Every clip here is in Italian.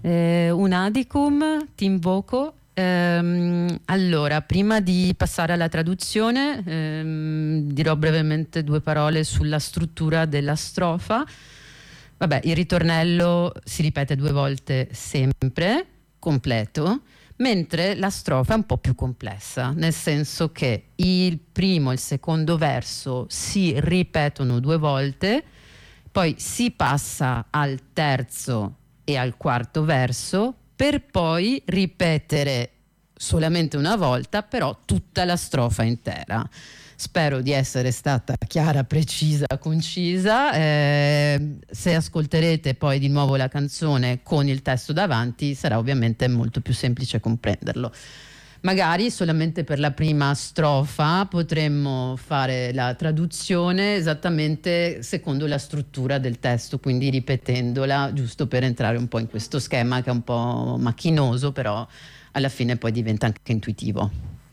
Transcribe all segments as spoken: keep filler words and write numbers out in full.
Eh, unadicum, ti invoco. Ehm, allora, prima di passare alla traduzione, ehm, dirò brevemente due parole sulla struttura della strofa. Vabbè, il ritornello si ripete due volte sempre, completo, mentre la strofa è un po' più complessa, nel senso che il primo e il secondo verso si ripetono due volte, poi si passa al terzo e al quarto verso, per poi ripetere solamente una volta, però tutta la strofa intera. Spero di essere stata chiara, precisa, concisa. Eh, se ascolterete poi di nuovo la canzone con il testo davanti, sarà ovviamente molto più semplice comprenderlo. Magari solamente per la prima strofa potremmo fare la traduzione esattamente secondo la struttura del testo, quindi ripetendola, giusto per entrare un po' in questo schema che è un po' macchinoso, però alla fine poi diventa anche intuitivo.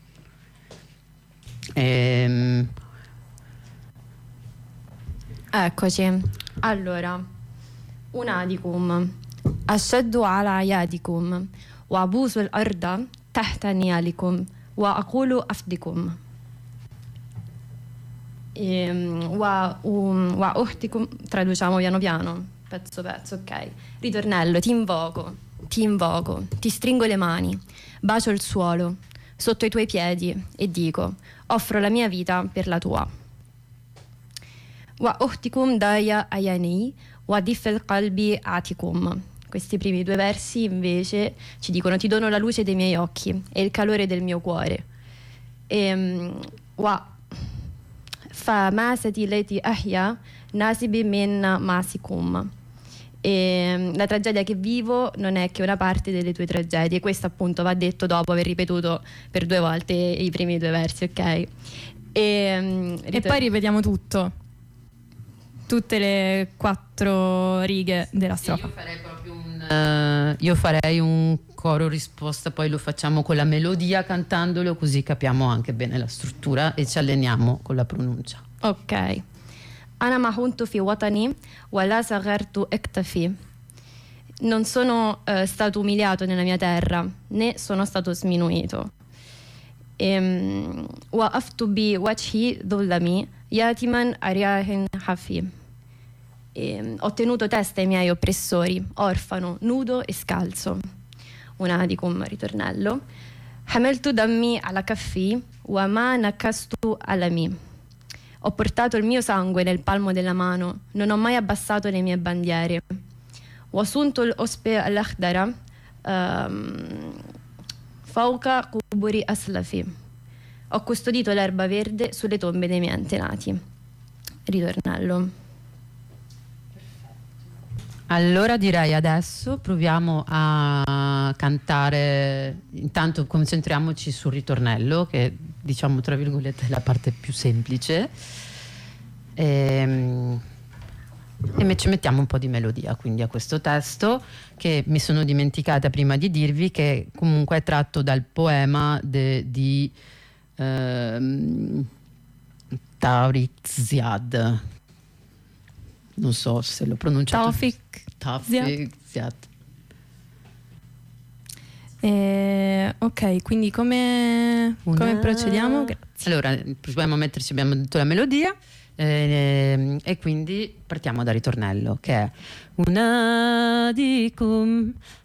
Ehm. Eccoci. Allora, unadicum ashaddu ala ayadikum wa abusu al-arda tahta niyalikum wa aqulu afdikum ehm, wa, um, wa uhtikum, traduciamo piano piano, pezzo pezzo, ok. Ritornello: ti invoco, ti invoco, ti stringo le mani, bacio il suolo sotto i tuoi piedi e dico: offro la mia vita per la tua. Wa uhtikum daya ayani wa difel qalbi atikum. Questi primi due versi invece ci dicono: ti dono la luce dei miei occhi e il calore del mio cuore. E wa fa masati leti ahya nasibi min masikum. E la tragedia che vivo non è che una parte delle tue tragedie. Questo appunto va detto dopo aver ripetuto per due volte i primi due versi, ok? E, e poi ripetiamo tutto, tutte le quattro righe della strofa. Io farei proprio un, uh, io farei un coro risposta, poi lo facciamo con la melodia cantandolo, così capiamo anche bene la struttura e ci alleniamo con la pronuncia. Ok. Ana mahuntu fi watani wa la saghartu iktafi. Non sono uh, stato umiliato nella mia terra, né sono stato sminuito. Wa aftu bi wajhi dhullami yatiman ariahin hafi. E, ho tenuto testa ai miei oppressori, orfano, nudo e scalzo. Unadicum, ritornello. Hameltu dammi ala kaffi wa ma nakastu alami. Ho portato il mio sangue nel palmo della mano, non ho mai abbassato le mie bandiere. Wasuntu l-ospe al-akhdara fauka quburi aslafi. Ho custodito l'erba verde sulle tombe dei miei antenati. Ritornello. Allora direi adesso proviamo a cantare, intanto concentriamoci sul ritornello, che diciamo tra virgolette è la parte più semplice, e, e ci mettiamo un po' di melodia quindi a questo testo, che mi sono dimenticata prima di dirvi che comunque è tratto dal poema de, di ehm, Tariq Ziad. Non so se l'ho pronunciato. Tawfiq Tawfiq Ziad. Eh, ok, quindi come, Una... come procediamo? Grazie. Allora, proviamo a metterci, abbiamo detto la melodia, eh, e quindi partiamo dal ritornello, che è unadicum